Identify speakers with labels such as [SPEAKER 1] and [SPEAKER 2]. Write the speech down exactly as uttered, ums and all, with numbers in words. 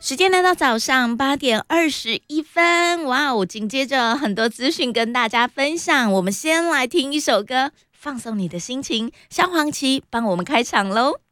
[SPEAKER 1] 时间来到早上八点二十一分，哇哦！紧接着很多资讯跟大家分享，我们先来听一首歌，放松你的心情。萧煌奇帮我们开场喽。